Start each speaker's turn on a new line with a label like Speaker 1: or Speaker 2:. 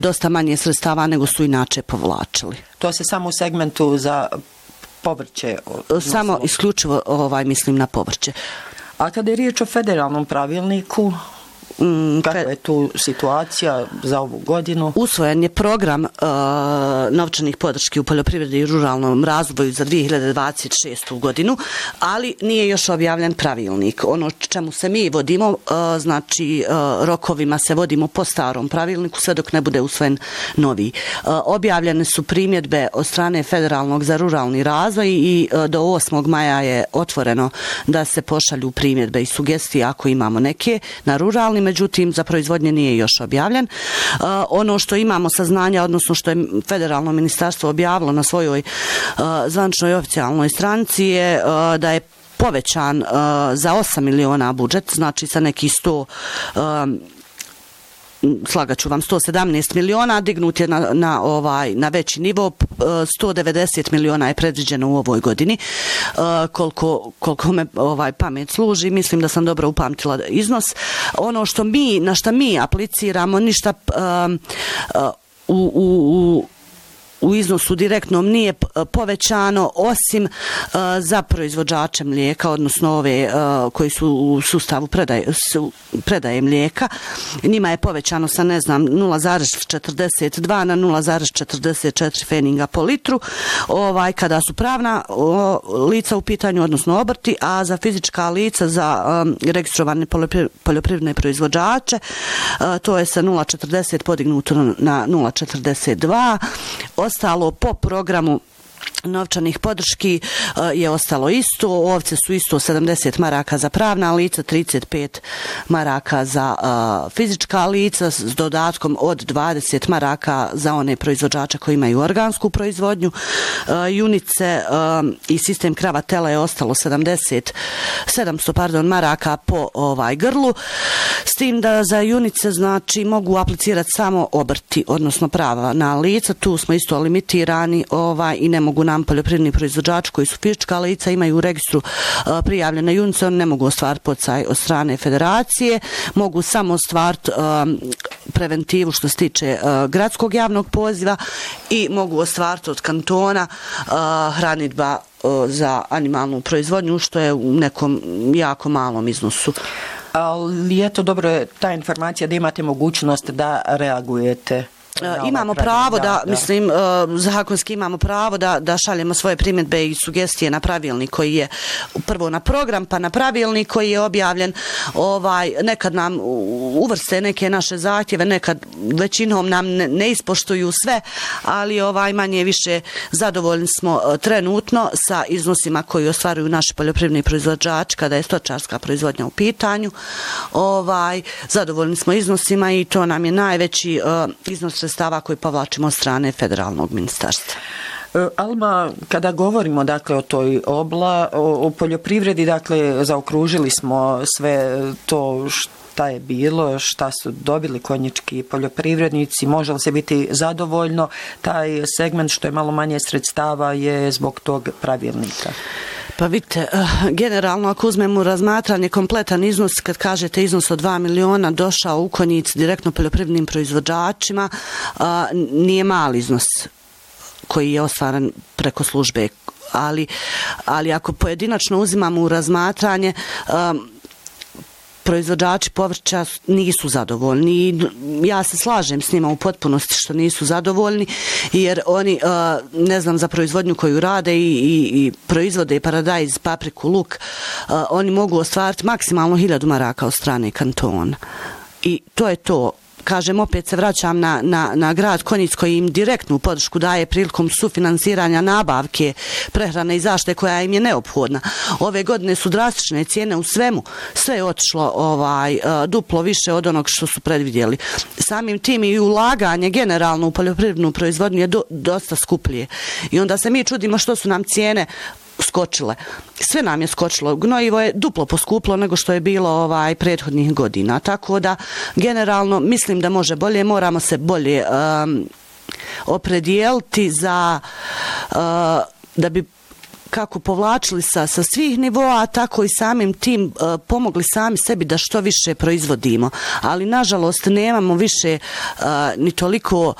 Speaker 1: dosta manje sredstava nego su inače povlačili.
Speaker 2: To se samo u segmentu za povrće?
Speaker 1: Samo isključivo mislim na povrće.
Speaker 2: A kada je riječ o federalnom pravilniku, kakva je tu situacija za ovu godinu?
Speaker 1: Usvojen je program novčanih podrški u poljoprivredi i ruralnom razvoju za 2026. godinu, ali nije još objavljen pravilnik. Ono čemu se mi vodimo, znači rokovima se vodimo po starom pravilniku sve dok ne bude usvojen novi. Objavljene su primjedbe od strane Federalnog za ruralni razvoj i do 8. maja je otvoreno da se pošalju primjedbe i sugestije ako imamo neke na ruralni, međutim za proizvodnje nije još objavljen. Ono što imamo saznanja, odnosno što je federalno ministarstvo objavilo na svojoj zvaničnoj oficijalnoj stranici je da je povećan za 8 miliona budžet, znači sa nekih 117 miliona, dignut je na veći nivo, 190 miliona je predviđeno u ovoj godini. Koliko me pamet služi, mislim da sam dobro upamtila iznos. Ono na što mi apliciramo, ništa u iznosu direktnom nije povećano osim za proizvođače mlijeka, odnosno ove koji su u sustavu predaje mlijeka. Njima je povećano sa 0,42 na 0,44 pfeninga po litru kada su pravna lica u pitanju, odnosno obrti, a za fizička lica, za registrovane poljoprivredne proizvođače to je sa 0,40 podignuto na 0,42. Ostalo po programu novčanih podrški je ostalo isto. Ovce su isto 70 maraka za pravna lica, 35 maraka za fizička lica, s dodatkom od 20 maraka za one proizvođače koji imaju organsku proizvodnju. Junice i sistem krava tela je ostalo 700 maraka po grlu, s tim da za junice znači mogu aplicirati samo obrti, odnosno pravna lica. Tu smo isto limitirani i ne mogu nam poljoprivredni proizvođači koji su fizička lica, imaju u registru prijavljene junice, oni ne mogu ostvariti poticaj od strane federacije, mogu samo ostvariti preventivu što se tiče gradskog javnog poziva i mogu ostvariti od kantona hranidba za animalnu proizvodnju, što je u nekom jako malom iznosu.
Speaker 2: Ali je to dobro, ta informacija da imate mogućnost da reagujete?
Speaker 1: Imamo pravo zakonski imamo pravo da šaljemo svoje primjedbe i sugestije na pravilnik koji je prvo na program, pa na pravilnik koji je objavljen. Nekad nam uvrste neke naše zahtjeve, nekad većinom nam ne ispoštuju sve, ali manje više zadovoljni smo trenutno sa iznosima koji ostvaruju naši poljoprivredni proizvođači kada je stočarska proizvodnja u pitanju. Zadovoljni smo iznosima i to nam je najveći iznos sredstava koji povlačimo od strane federalnog ministarstva.
Speaker 2: Alma, kada govorimo o toj o poljoprivredi, zaokružili smo sve to šta je bilo, šta su dobili konjički poljoprivrednici, može li se biti zadovoljno? Taj segment što je malo manje sredstava je zbog tog pravilnika.
Speaker 1: Pa vidite, generalno ako uzmemo razmatranje kompletan iznos, kad kažete iznos od 2 miliona došao u konjici direktno poljoprivrednim proizvođačima, nije mali iznos koji je ostvaren preko službe, ali ako pojedinačno uzimamo u razmatranje, proizvođači povrća nisu zadovoljni. Ja se slažem s njima u potpunosti što nisu zadovoljni, jer oni, ne znam, za proizvodnju koju rade i proizvode paradajz, papriku, luk, oni mogu ostvariti maksimalno 1000 maraka od strane kantona. I to je to. Kažem, opet se vraćam na grad Konjic koji im direktnu podršku daje prilikom sufinansiranja nabavke prehrane i zaštite koja im je neophodna. Ove godine su drastične cijene u svemu. Sve je otišlo duplo više od onog što su predvidjeli. Samim tim i ulaganje generalno u poljoprivrednu proizvodnju je dosta skuplje. I onda se mi čudimo što su nam cijene skočile. Sve nam je skočilo. Gnojivo je duplo poskuplo nego što je bilo prethodnih godina. Tako da generalno mislim da može bolje, moramo se bolje opredijeliti za da bi kako povlačili sa svih nivoa, tako i samim tim pomogli sami sebi da što više proizvodimo. Ali nažalost nemamo više ni toliko